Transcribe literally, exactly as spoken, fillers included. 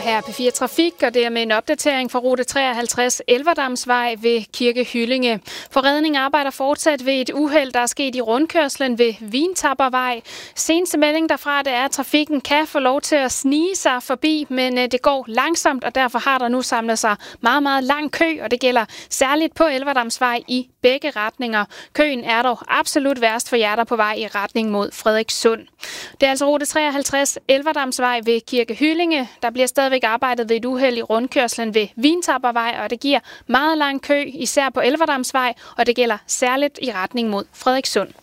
her er P fire Trafik, og det er med en opdatering fra rute treoghalvtreds Elverdamsvej ved Kirke Hyllinge. Forredning arbejder fortsat ved et uheld, der er sket i rundkørslen ved Vintappervej. Seneste melding derfra, det er, at trafikken kan få lov til at snige sig forbi, men det går langsomt, og derfor har der nu samlet sig meget, meget lang kø, og det gælder særligt på Elverdamsvej i begge retninger. Køen er dog absolut værst for jer, der på vej i retning mod Frederikssund. Det er altså rute treoghalvtreds Elverdamsvej ved Kirke Hyllinge. Der bliver stadigvæk arbejdet ved et uheld i rundkørslen ved Vintappervej, og det giver meget lang kø, især på Elverdamsvej, og det gælder særligt i retning mod Frederikssund.